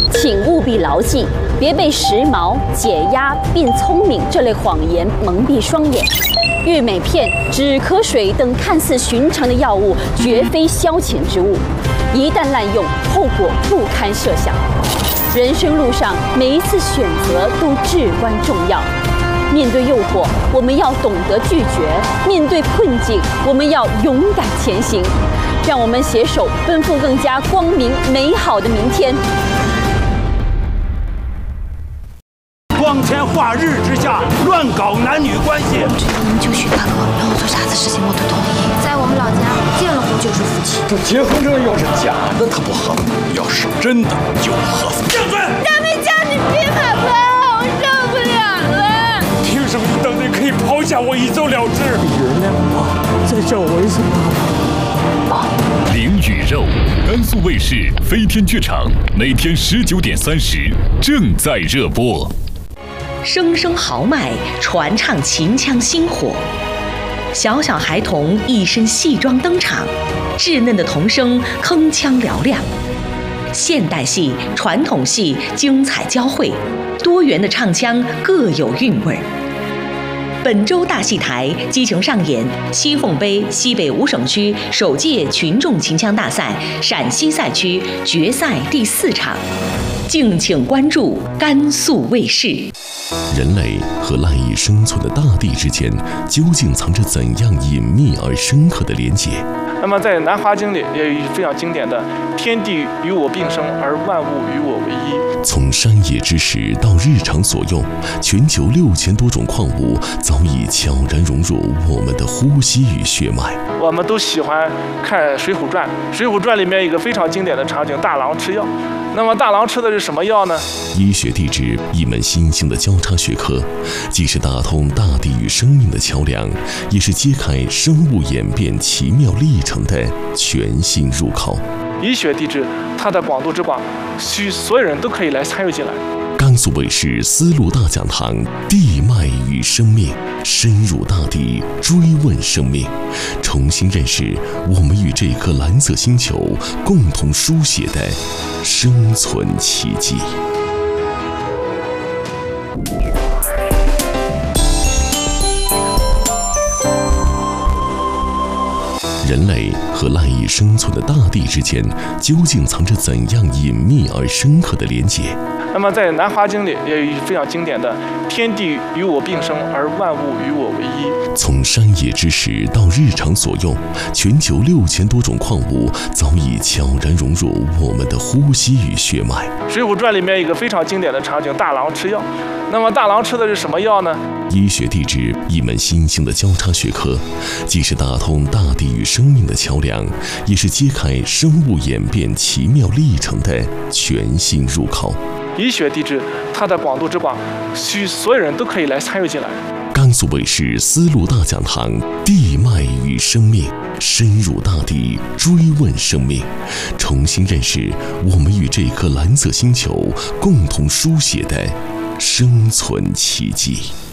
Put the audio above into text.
请务必牢记，别被时髦、解压并聪明这类谎言蒙蔽双眼。玉美片、止咳水等看似寻常的药物，绝非消遣之物，一旦滥用，后果不堪设想。人生路上，每一次选择都至关重要。面对诱惑，我们要懂得拒绝；面对困境，我们要勇敢前行。让我们携手奔赴更加光明美好的明天。 光天化日之下乱搞男女关系， 只要能救许大哥，让我做啥子事情我都同意。在我们老家，结了婚就是夫妻。 这结婚证要是假的，他不喝；要是真的，就喝死。 闭嘴！ 咱们家的兵马俑，我受不了了。 凭什么你当年可以抛下我一走了之？ 原谅我，再叫我一声爸爸。 灵与肉，甘肃卫视飞天剧场每天19:30正在热播。 声声豪迈，传唱秦腔星火。小小孩童一身戏装登场，稚嫩的童声铿锵嘹亮。现代戏、传统戏精彩交汇，多元的唱腔各有韵味。本周大戏台激情上演西凤杯西北5省区首届群众秦腔大赛陕西赛区决赛第4场，敬请关注甘肃卫视。 人类和赖以生存的大地之间，究竟藏着怎样隐秘而深刻的连结？ 那么在《南华经》里也有非常经典的“天地与我并生，而万物与我为一”。 从山野之石到日常所用，全球6000多种矿物早已悄然融入我们的呼吸与血脉。 我们都喜欢看《水浒传》，《水浒传》里面有一个非常经典的场景，大郎吃药。那么大郎吃的是什么药呢？ 医学地质，一门新兴的交叉学科，既是打通大地与生命的桥梁，也是揭开生物演变奇妙历程的全新入口。 医学地质，它的广度之广，需所有人都可以来参与进来。 甘肃卫视丝路大讲堂，地脉与生命，深入大地，追问生命，重新认识我们与这颗蓝色星球共同书写的生存奇迹。人类和赖以生存的大地之间，究竟藏着怎样隐秘而深刻的连结？ 那么在《南华经》里也有一非常经典的“天地与我并生，而万物与我为一”。 从山野之石到日常所用，全球6000多种矿物早已悄然融入我们的呼吸与血脉。 《水浒传》里面有一个非常经典的场景，大郎吃药。那么大郎吃的是什么药呢？ 医学地质，一门新兴的交叉学科，既是打通大地与生命的桥梁，也是揭开生物演变奇妙历程的全新入口。 医学地质，它的广度之广，需所有人都可以来参与进来。 甘肃卫视丝路大讲堂，地脉与生命，深入大地，追问生命，重新认识我们与这颗蓝色星球共同书写的生存奇迹。